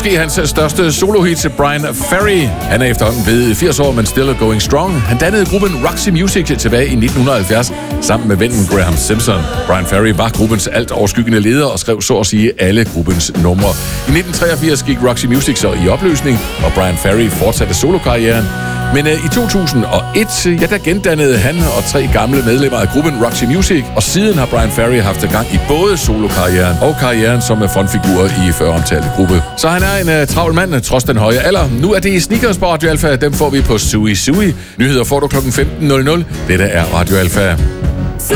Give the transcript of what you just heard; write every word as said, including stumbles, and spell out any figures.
måske hans største solohit, Brian Ferry. Han er efterhånden blevet firs år, men still going strong. Han dannede gruppen Roxy Music tilbage i nitten halvfjerds sammen med vennen Graham Simpson. Brian Ferry var gruppens alt overskyggende leder og skrev så at sige alle gruppens numre. I nitten treogfirs gik Roxy Music så i opløsning, og Brian Ferry fortsatte solokarrieren. Men øh, i to tusind og et, ja, der gendannede han og tre gamle medlemmer af gruppen Roxy Music, og siden har Brian Ferry haft gang i både solokarrieren og karrieren som frontfigur i før omtalte gruppe. Så han er en uh, travl mand, trods den høje alder. Nu er det i Sneakers på Radio Alpha, dem får vi på Sui Sui. Nyheder får du klokken femten nul nul. Dette er Radio Alpha.